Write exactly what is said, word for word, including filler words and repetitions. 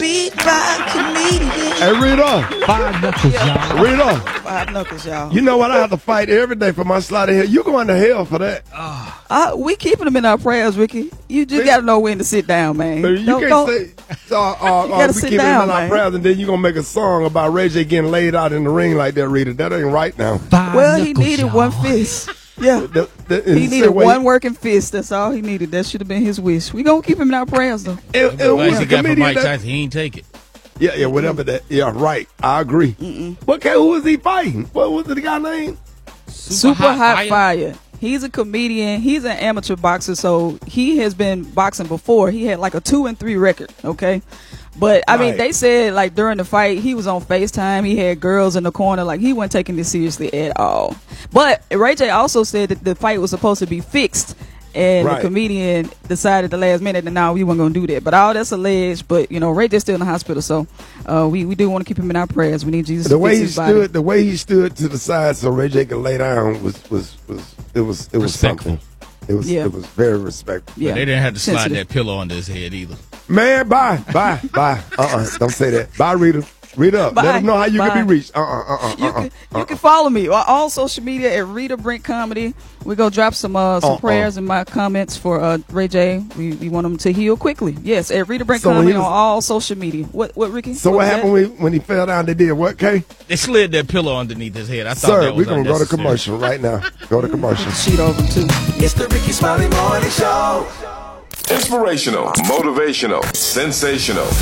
beat by comedian. Hey, Rita. Five knuckles, y'all. Rita. Five knuckles, y'all. You know what? I have to fight every day for my slide of hell. You going to hell for that. Uh, we keeping them in our prayers, Ricky. You just got to know when to sit down, man. Baby, you Don't- can't don't- say, uh, uh, uh, gotta we sit keep down, it in our man. prayers, and then you going to make a song about Ray J getting laid out in the ring like that, Rita. That ain't right now. Five Well, he knuckles, needed y'all. one fist. Yeah. The- the- He and needed say, wait, one working fist. That's all he needed. That should have been his wish. We gonna keep him in our prayers, though. And, and The advice who's he the got from comedian Mike that- Tyson, he ain't take it. Yeah, yeah, whatever that. Yeah, right. I agree. Okay, who was he fighting? What was the guy name? Super, hot, fire. He's a comedian. He's an amateur boxer, so he has been boxing before. He had like a two and three record. Okay, but I mean, Right. they said like during the fight, he was on FaceTime. He had girls in the corner. Like he wasn't taking this seriously at all. But Ray J also said that the fight was supposed to be fixed. And Right. the comedian decided the last minute that now we weren't gonna do that. But all that's alleged. But you know, Ray J's still in the hospital, so uh, we we do want to keep him in our prayers. We need Jesus The to way fix he his body. stood, the way he stood to the side so Ray J could lay down was was was it was it was Respectful. something. It was Yeah. it was very respectful. Yeah. They didn't have to slide Sensitive. that pillow under his head either. Man, bye, bye, bye. Uh uh-uh, uh, don't say that. Bye, Rita. Rita, Bye. let them know how you Bye. can be reached. Uh uh uh uh. You can you can follow me on all social media at Rita Brent Comedy. We're gonna drop some uh, some Uh-uh. prayers in my comments for uh, Ray J. We, we want him to heal quickly. Yes, at Rita Brent So when Comedy he was- on all social media. What what Ricky? So what was happened when, when he fell down? They did what, Kay? They slid that pillow underneath his head. I thought Sir, that we're was gonna go to unnecessary. commercial right now. Go to commercial. that? Sheet over him too. It's the Ricky Smiley Morning Show. Inspirational, motivational, sensational.